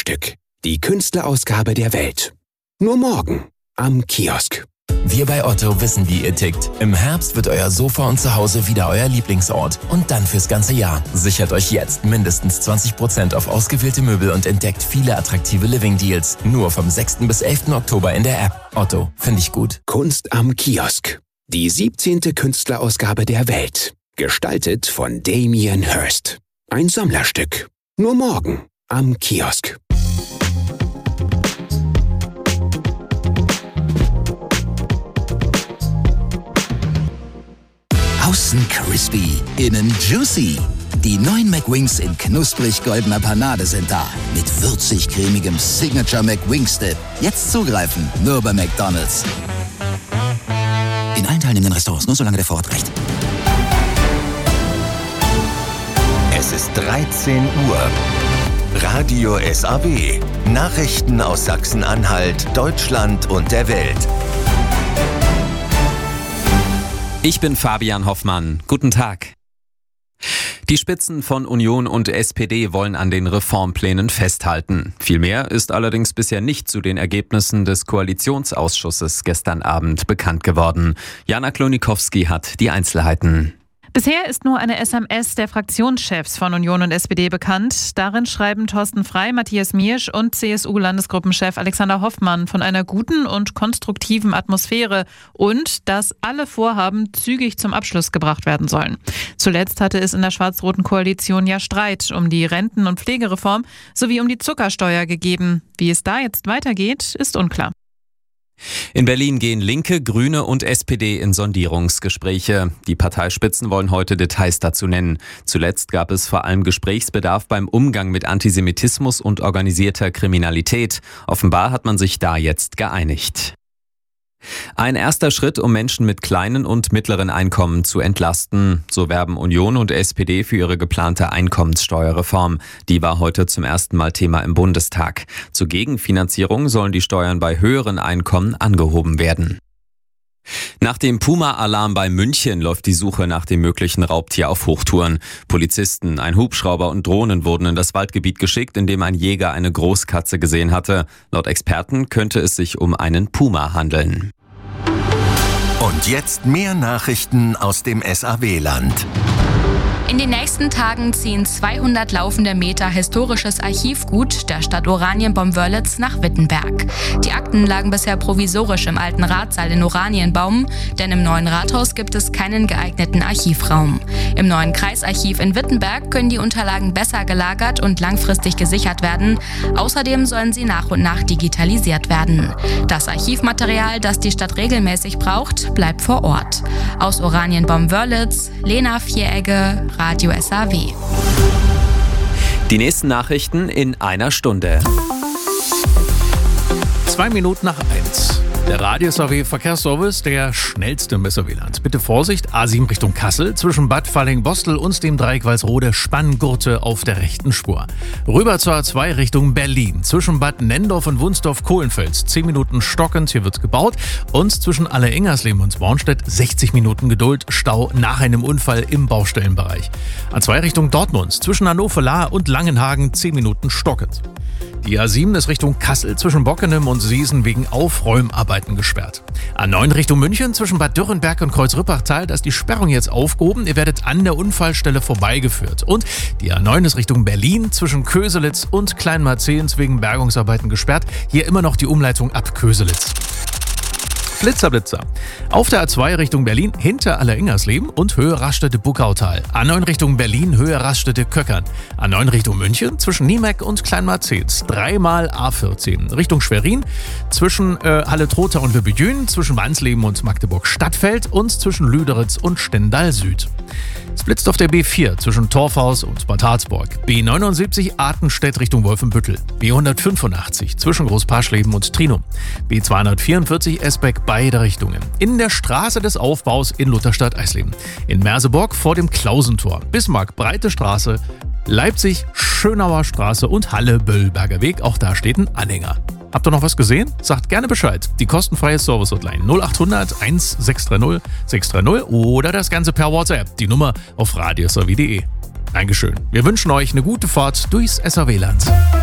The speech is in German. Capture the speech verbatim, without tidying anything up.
Sammlerstück. Die Künstlerausgabe der Welt. Nur morgen am Kiosk. Wir bei Otto wissen, wie ihr tickt. Im Herbst wird euer Sofa und Zuhause wieder euer Lieblingsort. Und dann fürs ganze Jahr. Sichert euch jetzt mindestens zwanzig Prozent auf ausgewählte Möbel und entdeckt viele attraktive Living-Deals. Nur vom sechsten bis elften Oktober in der App. Otto, finde ich gut. Kunst am Kiosk. Die siebzehnte Künstlerausgabe der Welt. Gestaltet von Damien Hirst. Ein Sammlerstück. Nur morgen am Kiosk. Außen crispy, innen juicy. Die neuen McWings in knusprig goldener Panade sind da. Mit würzig-cremigem Signature McWings-Dip. Jetzt zugreifen, nur bei McDonald's. In allen teilnehmenden Restaurants, nur solange der Vorrat reicht. Es ist dreizehn Uhr. Radio S A W. Nachrichten aus Sachsen-Anhalt, Deutschland und der Welt. Ich bin Fabian Hoffmann. Guten Tag. Die Spitzen von Union und S P D wollen an den Reformplänen festhalten. Viel mehr ist allerdings bisher nicht zu den Ergebnissen des Koalitionsausschusses gestern Abend bekannt geworden. Jana Klonikowski hat die Einzelheiten. Bisher ist nur eine S M S der Fraktionschefs von Union und S P D bekannt. Darin schreiben Thorsten Frey, Matthias Miersch und C S U-Landesgruppenchef Alexander Hoffmann von einer guten und konstruktiven Atmosphäre und dass alle Vorhaben zügig zum Abschluss gebracht werden sollen. Zuletzt hatte es in der schwarz-roten Koalition ja Streit um die Renten- und Pflegereform sowie um die Zuckersteuer gegeben. Wie es da jetzt weitergeht, ist unklar. In Berlin gehen Linke, Grüne und S P D in Sondierungsgespräche. Die Parteispitzen wollen heute Details dazu nennen. Zuletzt gab es vor allem Gesprächsbedarf beim Umgang mit Antisemitismus und organisierter Kriminalität. Offenbar hat man sich da jetzt geeinigt. Ein erster Schritt, um Menschen mit kleinen und mittleren Einkommen zu entlasten. So werben Union und S P D für ihre geplante Einkommenssteuerreform. Die war heute zum ersten Mal Thema im Bundestag. Zur Gegenfinanzierung sollen die Steuern bei höheren Einkommen angehoben werden. Nach dem Puma-Alarm bei München läuft die Suche nach dem möglichen Raubtier auf Hochtouren. Polizisten, ein Hubschrauber und Drohnen wurden in das Waldgebiet geschickt, in dem ein Jäger eine Großkatze gesehen hatte. Laut Experten könnte es sich um einen Puma handeln. Und jetzt mehr Nachrichten aus dem S A W-Land. In den nächsten Tagen ziehen zweihundert laufende Meter historisches Archivgut der Stadt Oranienbaum-Wörlitz nach Wittenberg. Die Akten lagen bisher provisorisch im alten Ratssaal in Oranienbaum, denn im neuen Rathaus gibt es keinen geeigneten Archivraum. Im neuen Kreisarchiv in Wittenberg können die Unterlagen besser gelagert und langfristig gesichert werden. Außerdem sollen sie nach und nach digitalisiert werden. Das Archivmaterial, das die Stadt regelmäßig braucht, bleibt vor Ort. Aus Oranienbaum-Wörlitz, Lena Vieregge, Radio S A W. Die nächsten Nachrichten in einer Stunde. Zwei Minuten nach eins. Der Radio S A W Verkehrsservice, der schnellste im S A W-Land. Bitte Vorsicht, A sieben Richtung Kassel, zwischen Bad Falling-Bostel und dem Dreieck Walsrode, Spanngurte auf der rechten Spur. Rüber zur A zwei Richtung Berlin, zwischen Bad Nendorf und Wunsdorf-Kohlenfels, zehn Minuten stockend, hier wird gebaut. Und zwischen Alle-Ingersleben und Bornstedt, sechzig Minuten Geduld, Stau nach einem Unfall im Baustellenbereich. A zwei Richtung Dortmund, zwischen Hannover-Lahr und Langenhagen, zehn Minuten stockend. Die A sieben ist Richtung Kassel zwischen Bockenem und Seesen wegen Aufräumarbeiten gesperrt. A neun Richtung München zwischen Bad Dürrenberg und Kreuz-Rüppachtal, da ist die Sperrung jetzt aufgehoben. Ihr werdet an der Unfallstelle vorbeigeführt. Und die A neun ist Richtung Berlin zwischen Köselitz und Kleinmarzehns wegen Bergungsarbeiten gesperrt. Hier immer noch die Umleitung ab Köselitz. Blitzer, Blitzer. Auf der A zwei Richtung Berlin hinter Alle-Ingersleben und Höhe Raststätte-Buckautal. A neun Richtung Berlin, Höhe Raststätte-Köckern. A neun Richtung München zwischen Niemeck und Kleinmarzehns. Dreimal A vierzehn. Richtung Schwerin zwischen äh, Halle-Trotha und Wöbejün, zwischen Wansleben und Magdeburg-Stadtfeld und zwischen Lüderitz und Stendal Süd. Es blitzt auf der B vier zwischen Torfhaus und Bad Harzburg. B neunundsiebzig Artenstedt Richtung Wolfenbüttel. B hundertfünfundachtzig zwischen Großparschleben und Trinum. B zweihundertvierundvierzig Esbeck beide Richtungen. In der Straße des Aufbaus in Lutherstadt-Eisleben. In Merseburg vor dem Klausentor. Bismarck Breite Straße. Leipzig Schönauer Straße und Halle Böllberger Weg. Auch da steht ein Anhänger. Habt ihr noch was gesehen? Sagt gerne Bescheid. Die kostenfreie Service-Hotline null achthundert sechshundertzwanzig sechshundertzwanzig oder das Ganze per WhatsApp. Die Nummer auf radio s a w punkt d e. Dankeschön. Wir wünschen euch eine gute Fahrt durchs S A W-Land.